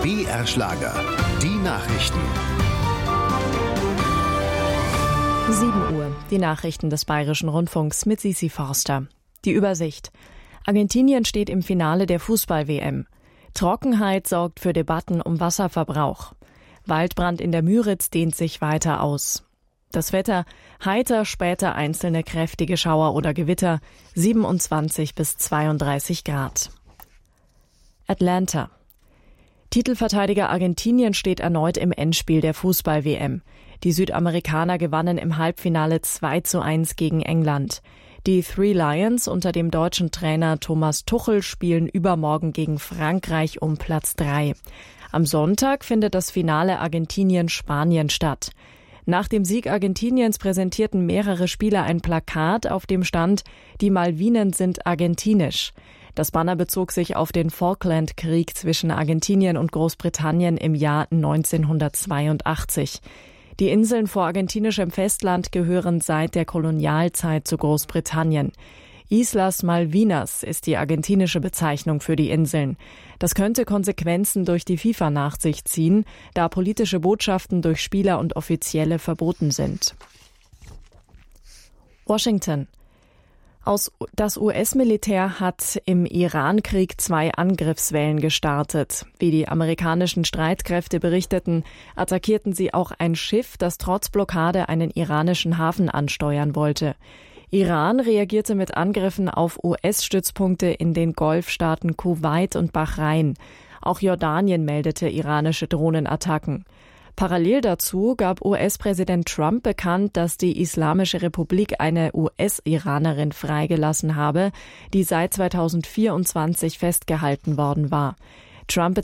BR Schlager. Die Nachrichten. 7 Uhr. Die Nachrichten des Bayerischen Rundfunks mit Sisi Forster. Die Übersicht. Argentinien steht im Finale der Fußball-WM. Trockenheit sorgt für Debatten um Wasserverbrauch. Waldbrand in der Müritz dehnt sich weiter aus. Das Wetter: heiter, später einzelne kräftige Schauer oder Gewitter, 27 bis 32 Grad. Atlanta. Titelverteidiger Argentinien steht erneut im Endspiel der Fußball-WM. Die Südamerikaner gewannen im Halbfinale 2:1 gegen England. Die Three Lions unter dem deutschen Trainer Thomas Tuchel spielen übermorgen gegen Frankreich um Platz 3. Am Sonntag findet das Finale Argentinien-Spanien statt. Nach dem Sieg Argentiniens präsentierten mehrere Spieler ein Plakat, auf dem stand: Die Malvinen sind argentinisch. Das Banner bezog sich auf den Falklandkrieg zwischen Argentinien und Großbritannien im Jahr 1982. Die Inseln vor argentinischem Festland gehören seit der Kolonialzeit zu Großbritannien. Islas Malvinas ist die argentinische Bezeichnung für die Inseln. Das könnte Konsequenzen durch die FIFA nach sich ziehen, da politische Botschaften durch Spieler und Offizielle verboten sind. Washington. Das US-Militär hat im Iran-Krieg 2 Angriffswellen gestartet. Wie die amerikanischen Streitkräfte berichteten, attackierten sie auch ein Schiff, das trotz Blockade einen iranischen Hafen ansteuern wollte. Iran reagierte mit Angriffen auf US-Stützpunkte in den Golfstaaten Kuwait und Bahrain. Auch Jordanien meldete iranische Drohnenattacken. Parallel dazu gab US-Präsident Trump bekannt, dass die Islamische Republik eine US-Iranerin freigelassen habe, die seit 2024 festgehalten worden war. Trump